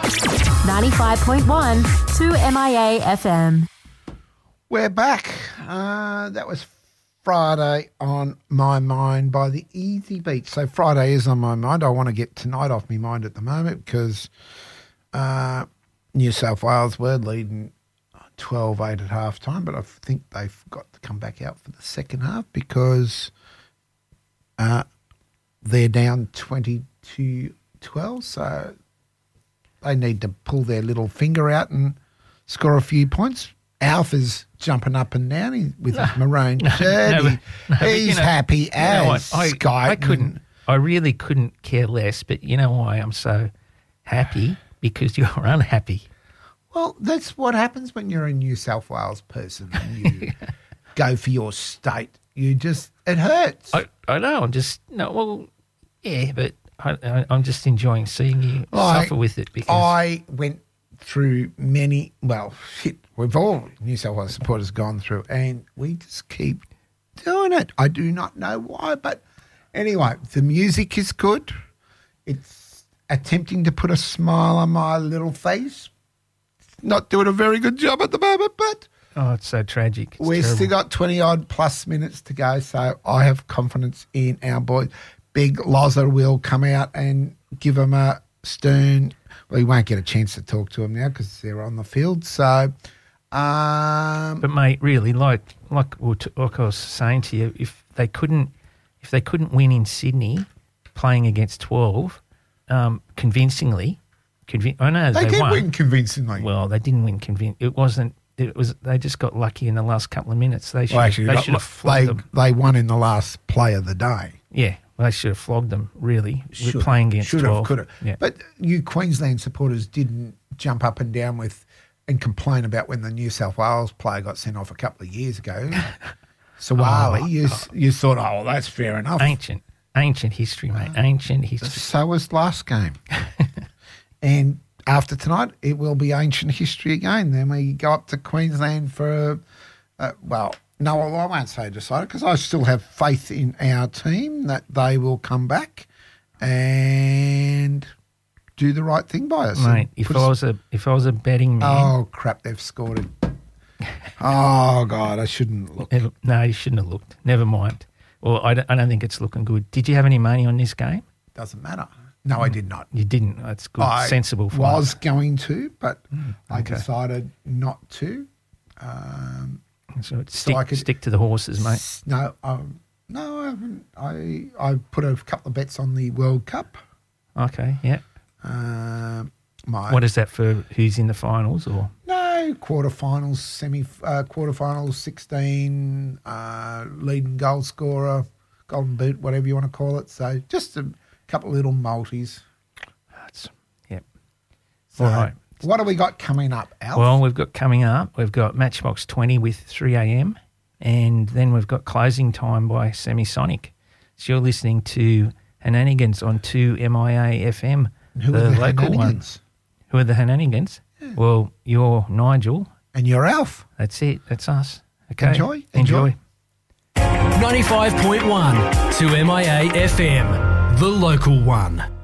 95.1 2MIA FM. We're back. That was Friday on My Mind by the Easy Beat. So Friday is on my mind. I want to get tonight off my mind at the moment because New South Wales were leading 12-8 at half time, but I think they've got to come back out for the second half because they're down 20-12, so they need to pull their little finger out and score a few points. Alpha's jumping up and down with his maroon jersey. He's happy as Sky. I really couldn't care less, but you know why I'm so happy? Because you're unhappy. Well, that's what happens when you're a New South Wales person and you go for your state. It hurts. I know. But I'm just enjoying seeing you suffer with it. Because I went through we've all New South Wales supporters gone through, and we just keep doing it. I do not know why, but anyway, the music is good. It's attempting to put a smile on my little face. Not doing a very good job at the moment, but it's so tragic. We've still got 20-odd plus minutes to go, so I have confidence in our boys. Big Loza will come out and give them a stern. Well, he won't get a chance to talk to them now because they're on the field. So, but mate, really, like I was saying to you, if they couldn't win in Sydney, playing against 12, convincingly. I know they did won. win convincingly. Well, they didn't win convincingly. They just got lucky in the last couple of minutes. They should have flogged them. They won in the last play of the day. Yeah, they should have flogged them, really. We're playing against 12. Could have. Yeah. But you Queensland supporters didn't jump up and down and complain about when the New South Wales player got sent off a couple of years ago. Sawali, you thought, that's fair enough. Ancient history, mate. Ancient history. So was last game. And after tonight, it will be ancient history again. Then we go up to Queensland for, I won't say decided because I still have faith in our team that they will come back and do the right thing by us. Mate, if I was a betting man. Oh, crap, they've scored it. Oh, God, I shouldn't look. No, you shouldn't have looked. Never mind. Well, I don't think it's looking good. Did you have any money on this game? Doesn't matter. No, I did not. You didn't. That's good. Sensible. I was going to, but I decided not to. So stick to the horses, mate. No, I haven't. I put a couple of bets on the World Cup. Okay, yeah. What is that for? Who's in the finals or? No, quarterfinals, quarterfinals, 16, leading goal scorer, golden boot, whatever you want to call it. So just a couple of little multis. So, all right. What have we got coming up, Alf? Well, we've got Matchbox 20 with 3am, and then we've got Closing Time by Semisonic. So you're listening to Hananigans on 2MIA FM, Who are the local ones. Who are the Hananigans? Yeah. Well, you're Nigel. And you're Alf. That's it. That's us. Okay. Enjoy. 95.1 2MIA FM, the local one.